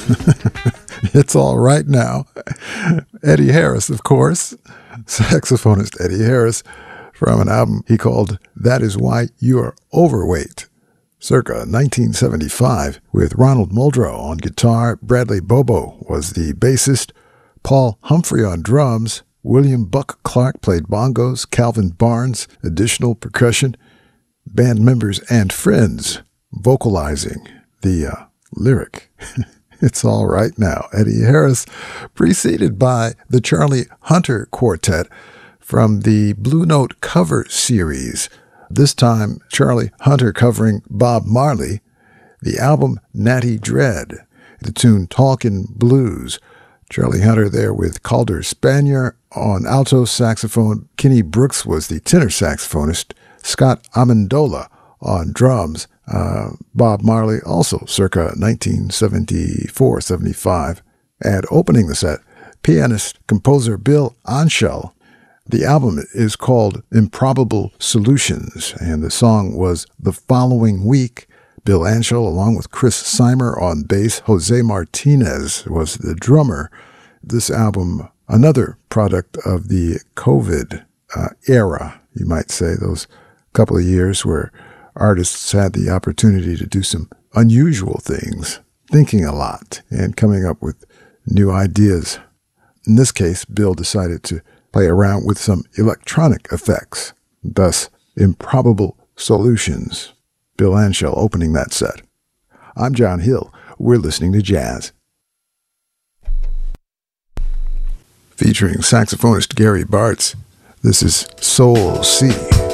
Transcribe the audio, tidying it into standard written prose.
It's All Right Now. Eddie Harris, of course, saxophonist Eddie Harris, from an album he called That Is Why You're Overweight, circa 1975, with Ronald Muldrow on guitar. Bradley Bobo was the bassist, Paul Humphrey on drums, William Buck Clark played bongos, Calvin Barnes, additional percussion, band members and friends vocalizing the lyric. It's All Right Now. Eddie Harris, preceded by the Charlie Hunter Quartet from the Blue Note cover series. This time, Charlie Hunter covering Bob Marley, the album Natty Dread, the tune Talkin' Blues. Charlie Hunter there with Calder Spanier on alto saxophone. Kenny Brooks was the tenor saxophonist. Scott Amendola on drums. Bob Marley also circa 1974-75. And opening the set, pianist-composer Bill Anshel. The album is called Improbable Solutions, and the song was The Following Week. Bill Anshel, along with Chris Seimer on bass, Jose Martinez was the drummer. This album, another product of the COVID era, you might say, those couple of years where artists had the opportunity to do some unusual things, thinking a lot and coming up with new ideas. In this case, Bill decided to play around with some electronic effects, thus Improbable Solutions. Bill Anshel opening that set. I'm John Hill. We're listening to jazz. Featuring saxophonist Gary Bartz, this is Soul C.